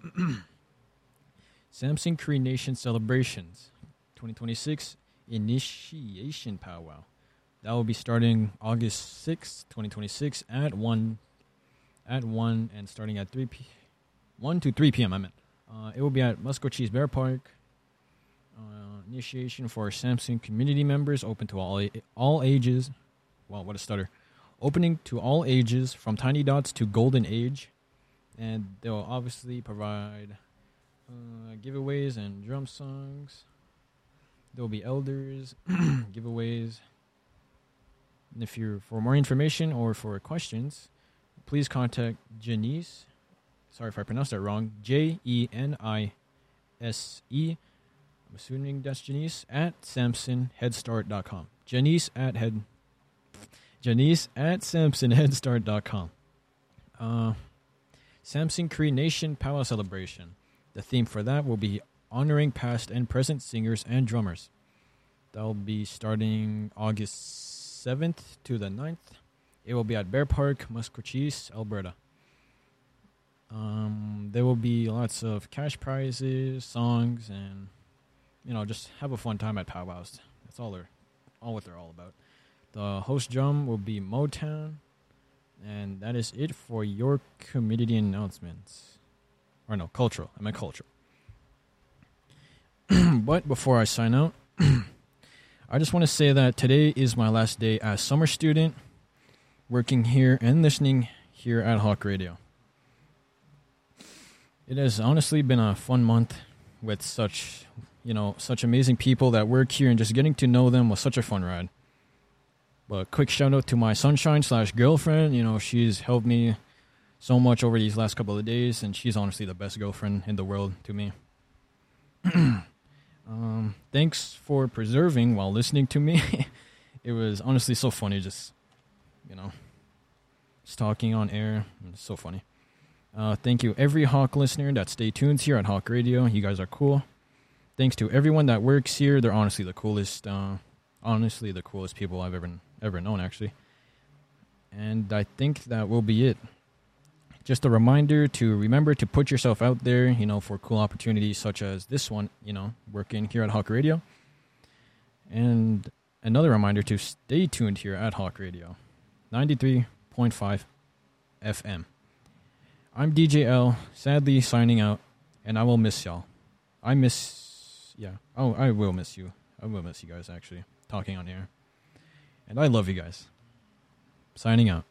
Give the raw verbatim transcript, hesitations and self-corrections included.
Samsung Korean Nation Celebrations twenty twenty-six Initiation Powwow. That will be starting August sixth, twenty twenty-six at one at one and starting at three p one to three p.m. I meant. Uh, it will be at Musco Cheese Bear Park. Uh, initiation for Samsung community members, open to all a- all ages. Wow, what a stutter. Opening to all ages from Tiny Dots to Golden Age. And they'll obviously provide uh, giveaways and drum songs. There will be elders, giveaways. And if you're for more information or for questions, please contact Janice. Sorry if I pronounced that wrong. J E N I S E. I'm assuming that's Janice at samson head start dot com. Janice at head. Janice at samson head start dot com. Uh, Samsung Korean Nation Powwow Celebration. The theme for that will be honoring past and present singers and drummers. That'll be starting August seventh to the ninth. It will be at Bear Park, Musqueam, Alberta. Um, there will be lots of cash prizes, songs, and you know, just have a fun time at powwows. That's all they're, all what they're all about. The host drum will be Motown, and that is it for your community announcements. Or no, cultural. I meant cultural. But before I sign out, I just want to say that today is my last day as summer student, working here and listening here at Hawk Radio. It has honestly been a fun month with such, you know, such amazing people that work here, and just getting to know them was such a fun ride. But quick shout out to my sunshine slash girlfriend. You know, she's helped me so much over these last couple of days, and she's honestly the best girlfriend in the world to me. um, thanks for preserving while listening to me. It was honestly so funny, just, you know, just talking on air. It's so funny. Uh, thank you, every Hawk listener that stay tuned here at Hawk Radio. You guys are cool. Thanks to everyone that works here. They're honestly the coolest, uh, honestly the coolest people I've ever ever known, actually. And I think that will be it. Just a reminder to remember to put yourself out there, you know, for cool opportunities such as this one, you know, working here at Hawk Radio. And another reminder to stay tuned here at Hawk Radio, ninety-three point five F M. I'm D J L, sadly signing out, and I will miss y'all. I miss, yeah, oh, I will miss you. I will miss you guys, actually, talking on air. And I love you guys. Signing out.